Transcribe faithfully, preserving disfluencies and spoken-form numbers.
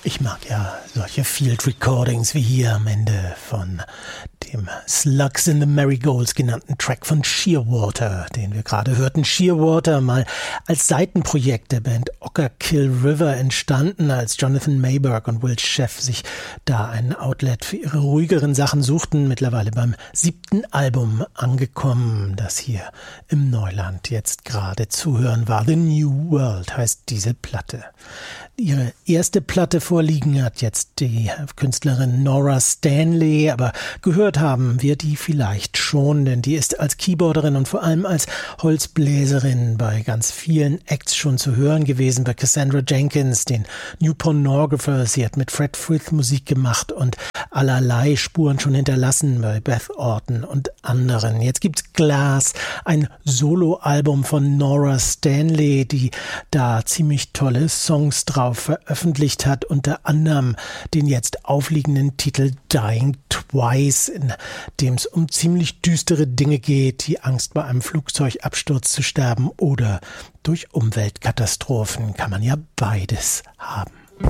Ich mag ja solche Field Recordings wie hier am Ende von dem Slugs in the Marigolds genannten Track von Shearwater, den wir gerade hörten. Shearwater, mal als Seitenprojekt der Band Ockerkill River entstanden, als Jonathan Mayberg und Will Sheff sich da ein Outlet für ihre ruhigeren Sachen suchten. Mittlerweile beim siebten Album angekommen, das hier im Neuland jetzt gerade zu hören war. The New World heißt diese Platte. Ihre erste Platte vorliegen hat jetzt die Künstlerin Nora Stanley, aber gehört haben wir die vielleicht schon, denn die ist als Keyboarderin und vor allem als Holzbläserin bei ganz vielen Acts schon zu hören gewesen, bei Cassandra Jenkins, den New Pornographers. Sie hat mit Fred Frith Musik gemacht und allerlei Spuren schon hinterlassen bei Beth Orton und anderen. Jetzt gibt's Glass, ein Soloalbum von Nora Stanley, die da ziemlich tolle Songs drauf veröffentlicht hat, unter anderem den jetzt aufliegenden Titel Dying Twice, in dem es um ziemlich düstere Dinge geht, die Angst bei einem Flugzeugabsturz zu sterben oder durch Umweltkatastrophen, kann man ja beides haben.